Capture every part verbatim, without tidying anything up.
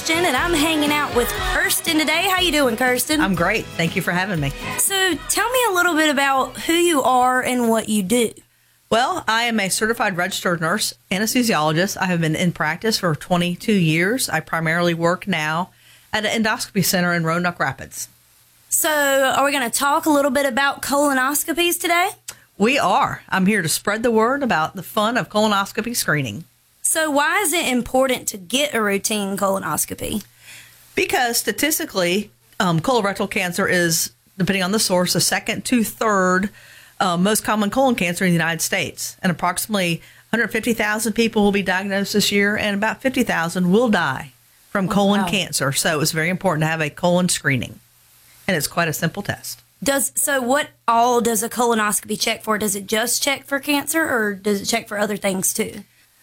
Christian, and I'm hanging out with Kirsten today. How you doing, Kirsten? I'm great. Thank you for having me. So tell me a little bit about who you are and what you do. Well, I am a certified registered nurse anesthesiologist. I have been in practice for twenty-two years. I primarily work now at an endoscopy center in Roanoke Rapids. So are we going to talk a little bit about colonoscopies today? We are. I'm here to spread the word about the fun of colonoscopy screening. So why is it important to get a routine colonoscopy? Because statistically, um, colorectal cancer is, depending on the source, the second to third uh, most common colon cancer in the United States. And approximately one hundred fifty thousand people will be diagnosed this year, and about fifty thousand will die from Oh, colon wow. cancer. So it's very important to have a colon screening. And it's quite a simple test. Does so what all does a colonoscopy check for? Does it just check for cancer, or does it check for other things too?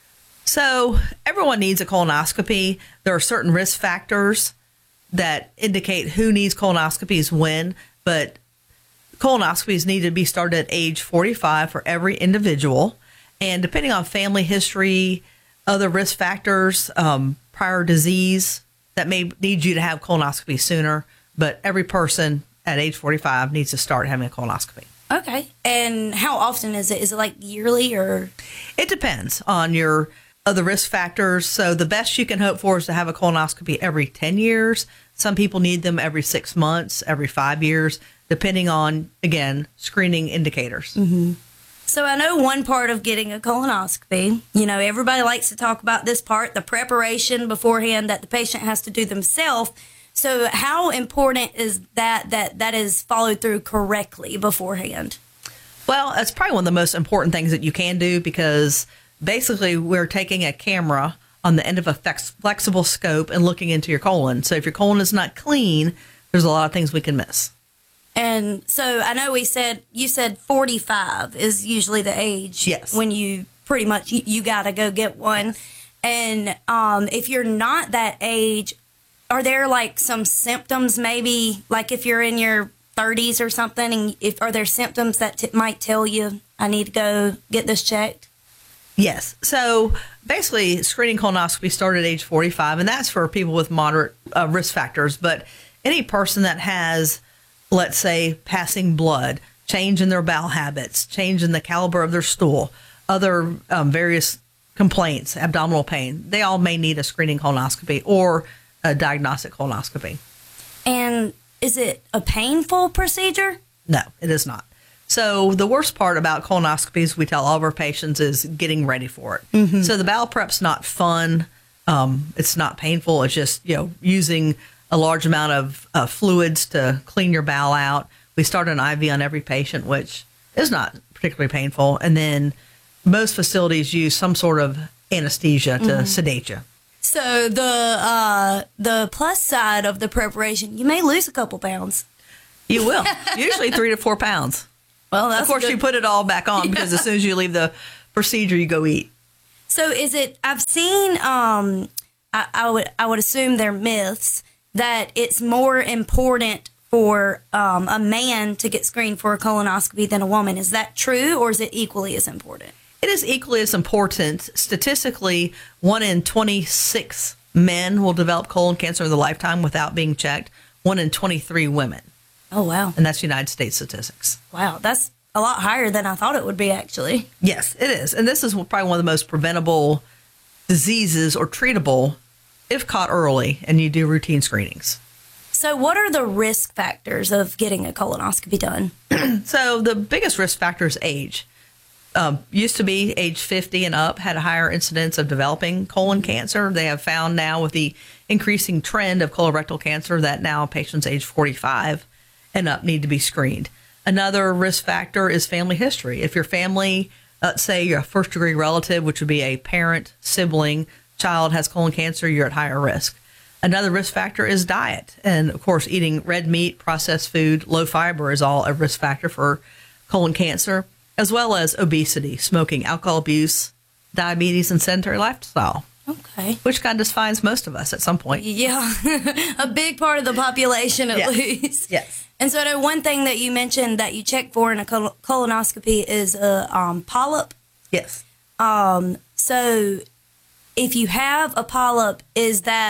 So everyone needs a colonoscopy. There are certain risk factors that indicate who needs colonoscopies when, but colonoscopies need to be started at age forty-five for every individual. And depending on family history, other risk factors, um, prior disease, that may need you to have colonoscopy sooner. But every person at age forty-five needs to start having a colonoscopy. Okay. And how often is it? Is it like yearly or? It depends on your other risk factors. So the best you can hope for is to have a colonoscopy every ten years. Some people need them every six months, every five years, depending on, again, screening indicators. Mm-hmm. So I know one part of getting a colonoscopy, you know, everybody likes to talk about this part, the preparation beforehand that the patient has to do themselves. So how important is that, that that is followed through correctly beforehand? Well, it's probably one of the most important things that you can do, because basically we're taking a camera on the end of a flex- flexible scope and looking into your colon. So if your colon is not clean, there's a lot of things we can miss. And so I know we said, you said forty-five is usually the age. Yes. When you pretty much, you, you got to go get one. And um, if you're not that age, are there like some symptoms maybe, like if you're in your thirties or something, and if are there symptoms that t- might tell you I need to go get this checked? Yes. So basically, screening colonoscopy started at age forty-five, and that's for people with moderate uh, risk factors. But any person that has, let's say, passing blood, change in their bowel habits, change in the caliber of their stool, other um, various complaints, abdominal pain, they all may need a screening colonoscopy or a diagnostic colonoscopy. And is it a painful procedure? No, it is not. So the worst part about colonoscopies, we tell all of our patients, is getting ready for it. Mm-hmm. So the bowel prep's not fun. Um, it's not painful. It's just, you know, using a large amount of uh, fluids to clean your bowel out. We start an I V on every patient, which is not particularly painful. And then most facilities use some sort of anesthesia to mm-hmm. sedate you. So the uh, the plus side of the preparation, you may lose a couple pounds. You will. Usually three to four pounds. Well, that's of course, good. you put it all back on, because Yeah. as soon as you leave the procedure, you go eat. So is it, I've seen, um, I, I would I would assume they're myths, that it's more important for um, a man to get screened for a colonoscopy than a woman. Is that true, or is it equally as important? It is equally as important. Statistically, one in twenty-six men will develop colon cancer in their lifetime without being checked. One in twenty-three women. Oh, wow. And that's United States statistics. Wow, that's a lot higher than I thought it would be, actually. Yes, it is. And this is probably one of the most preventable diseases, or treatable, if caught early and you do routine screenings. So what are the risk factors of getting a colonoscopy done? So the biggest risk factor is age. Um, used to be age fifty and up had a higher incidence of developing colon cancer. They have found now, with the increasing trend of colorectal cancer, that now patients age forty-five and up need to be screened. Another risk factor is family history. If your family, let's say you're a first degree relative, which would be a parent, sibling, child has colon cancer, you're at higher risk. Another risk factor is diet. And of course, eating red meat, processed food, low fiber is all a risk factor for colon cancer, as well as obesity, smoking, alcohol abuse, diabetes, and sedentary lifestyle. Okay. Which kind of defines most of us at some point. Yeah, a big part of the population at Yes. least. Yes. And so I know one thing that you mentioned that you check for in a col- colonoscopy is a um, polyp. Yes. Um, so if you have a polyp, is that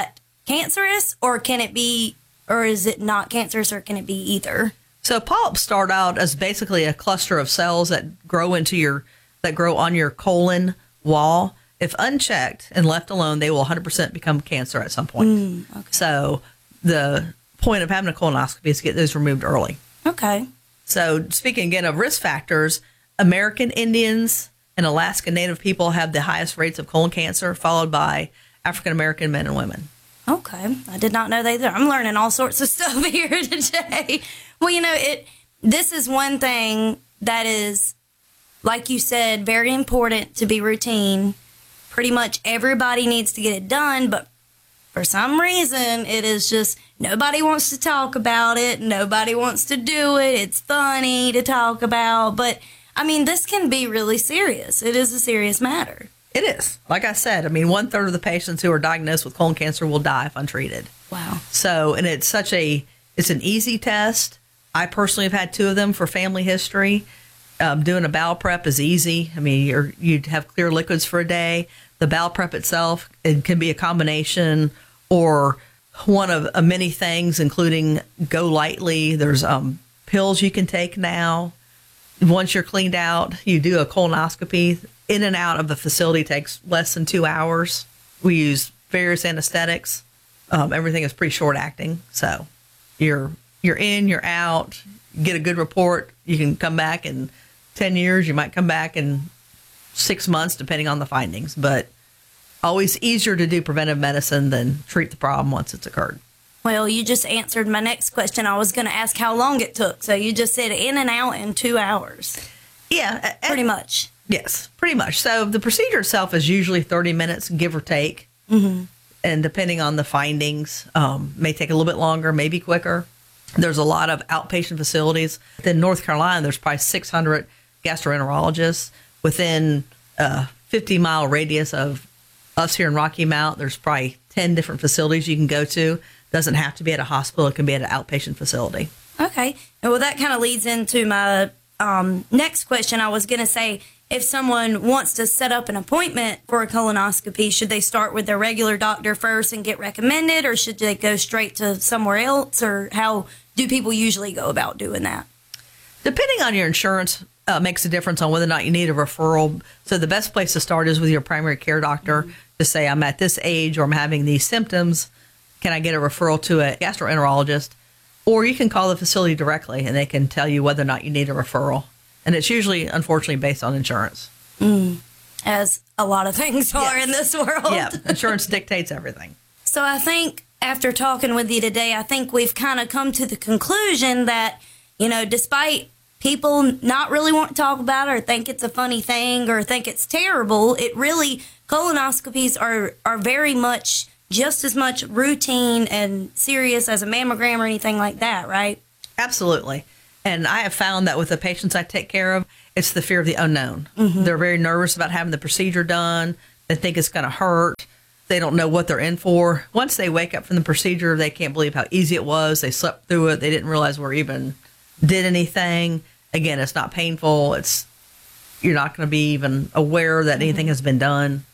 cancerous, or can it be, or is it not cancerous, or can it be either? So polyps start out as basically a cluster of cells that grow into your that grow on your colon wall. If unchecked and left alone, they will one hundred percent become cancer at some point. Mm, okay. So the point of having a colonoscopy is to get those removed early. Okay. So speaking again of risk factors, American Indians and Alaska Native people have the highest rates of colon cancer, followed by African American men and women. Okay. I did not know that either. I'm learning all sorts of stuff here today. Well, you know, it. This is one thing that is, like you said, very important to be routine. Pretty much everybody needs to get it done, but for some reason, it is just nobody wants to talk about it. Nobody wants to do it. It's funny to talk about, but I mean, this can be really serious. It is a serious matter. It is. Like I said, I mean, one third of the patients who are diagnosed with colon cancer will die if untreated. Wow. So, and it's such a, it's an easy test. I personally have had two of them for family history. Um, doing a bowel prep is easy. I mean, you're, you'd have clear liquids for a day. The bowel prep itself, it can be a combination or one of uh, many things, including Go Lightly. There's um, pills you can take now. Once you're cleaned out, you do a colonoscopy. In and out of the facility takes less than two hours. We use various anesthetics. Um, everything is pretty short acting. So you're you're in, you're out, you get a good report. You can come back in ten years. You might come back in six months, depending on the findings. But always easier to do preventive medicine than treat the problem once it's occurred. Well, you just answered my next question. I was going to ask how long it took. So you just said in and out in two hours. Yeah. Pretty much. Yes, pretty much. So the procedure itself is usually thirty minutes, give or take. Mm-hmm. And depending on the findings, um, may take a little bit longer, maybe quicker. There's a lot of outpatient facilities. In North Carolina, there's probably six hundred gastroenterologists. Within a fifty mile radius of us here in Rocky Mount, there's probably ten different facilities you can go to. Doesn't have to be at a hospital. It can be at an outpatient facility. Okay. Well, that kind of leads into my um, next question. I was going to say, if someone wants to set up an appointment for a colonoscopy, should they start with their regular doctor first and get recommended, or should they go straight to somewhere else, or how do people usually go about doing that? Depending on your insurance, uh, makes a difference on whether or not you need a referral. So the best place to start is with your primary care doctor. Mm-hmm. To say, I'm at this age or I'm having these symptoms. Can I get a referral to a gastroenterologist? Or you can call the facility directly and they can tell you whether or not you need a referral. And it's usually, unfortunately, based on insurance. Mm. As a lot of things are yes. in this world. Yeah, insurance dictates everything. So I think after talking with you today, I think we've kind of come to the conclusion that, you know, despite people not really want to talk about it or think it's a funny thing or think it's terrible, it really, colonoscopies are, are very much just as much routine and serious as a mammogram or anything like that, right? Absolutely. And I have found that with the patients I take care of, it's the fear of the unknown. Mm-hmm. They're very nervous about having the procedure done. They think it's going to hurt. They don't know what they're in for. Once they wake up from the procedure, they can't believe how easy it was. They slept through it. They didn't realize we even did anything. Again, it's not painful. It's you're not going to be even aware that anything mm-hmm. has been done.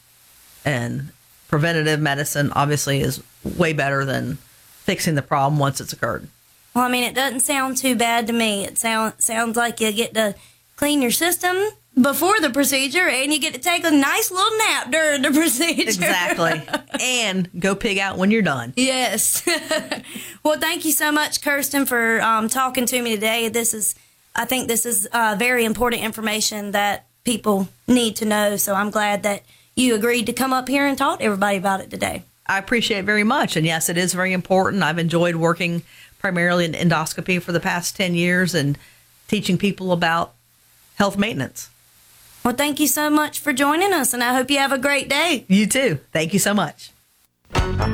And preventative medicine obviously is way better than fixing the problem once it's occurred. Well, I mean, it doesn't sound too bad to me. It sound, sounds like you get to clean your system before the procedure and you get to take a nice little nap during the procedure. Exactly. And go pig out when you're done. Yes. Well, thank you so much, Kirsten, for um, talking to me today. This is, I think this is uh, very important information that people need to know. So I'm glad that you agreed to come up here and talk to everybody about it today. I appreciate it very much. And yes, it is very important. I've enjoyed working primarily in endoscopy for the past ten years and teaching people about health maintenance. Well, thank you so much for joining us, and I hope you have a great day. You too. Thank you so much.